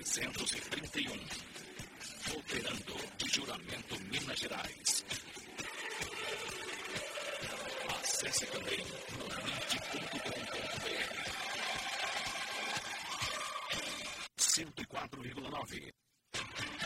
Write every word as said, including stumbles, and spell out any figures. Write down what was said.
trezentos e trinta e um. Operando de Juramento, Minas Gerais. Acesse também movinte ponto com ponto br. cento e quatro vírgula nove.